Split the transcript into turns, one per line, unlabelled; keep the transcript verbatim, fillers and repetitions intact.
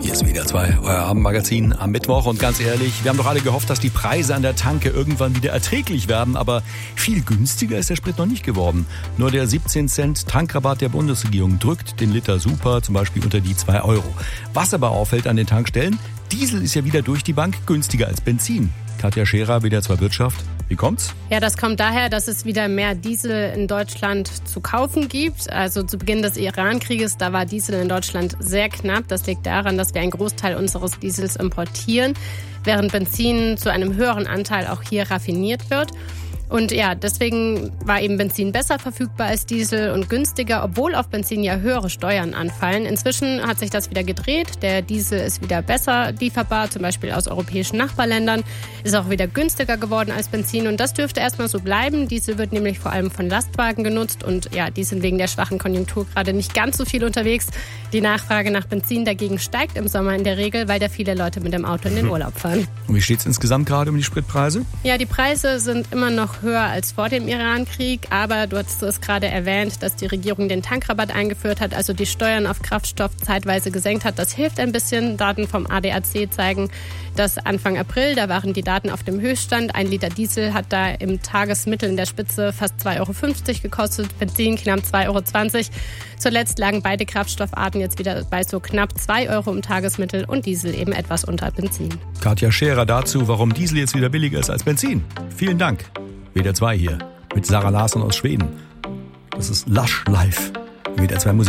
Hier ist W D R zwei, euer Abendmagazin am Mittwoch. Und ganz ehrlich, wir haben doch alle gehofft, dass die Preise an der Tanke irgendwann wieder erträglich werden. Aber viel günstiger ist der Sprit noch nicht geworden. Nur der siebzehn Cent Tankrabatt der Bundesregierung drückt den Liter Super zum Beispiel unter die zwei Euro. Was aber auffällt an den Tankstellen, Diesel ist ja wieder durch die Bank günstiger als Benzin. Katja Scherer, W D R zwei Wirtschaft. Wie kommt's?
Ja, das kommt daher, dass es wieder mehr Diesel in Deutschland zu kaufen gibt. Also zu Beginn des Iran-Krieges, da war Diesel in Deutschland sehr knapp. Das liegt daran, dass wir einen Großteil unseres Diesels importieren, während Benzin zu einem höheren Anteil auch hier raffiniert wird. Und ja, deswegen war eben Benzin besser verfügbar als Diesel und günstiger, obwohl auf Benzin ja höhere Steuern anfallen. Inzwischen hat sich das wieder gedreht. Der Diesel ist wieder besser lieferbar, zum Beispiel aus europäischen Nachbarländern. Ist auch wieder günstiger geworden als Benzin und das dürfte erstmal so bleiben. Diesel wird nämlich vor allem von Lastwagen genutzt und ja, die sind wegen der schwachen Konjunktur gerade nicht ganz so viel unterwegs. Die Nachfrage nach Benzin dagegen steigt im Sommer in der Regel, weil da viele Leute mit dem Auto in den Urlaub fahren.
Und wie steht's insgesamt gerade um die Spritpreise?
Ja, die Preise sind immer noch höher als vor dem Iran-Krieg, aber du hast es gerade erwähnt, dass die Regierung den Tankrabatt eingeführt hat, also die Steuern auf Kraftstoff zeitweise gesenkt hat. Das hilft ein bisschen. Daten vom A D A C zeigen, dass Anfang April, da waren die Daten auf dem Höchststand. Ein Liter Diesel hat da im Tagesmittel in der Spitze fast zwei Euro fünfzig gekostet, Benzin knapp zwei Euro zwanzig. Zuletzt lagen beide Kraftstoffarten jetzt wieder bei so knapp zwei Euro im Tagesmittel und Diesel eben etwas unter Benzin.
Katja Scherer dazu, warum Diesel jetzt wieder billiger ist als Benzin. Vielen Dank. W D R zwei hier mit Sarah Larsson aus Schweden. Das ist Lush Live. W D R zwei Musik.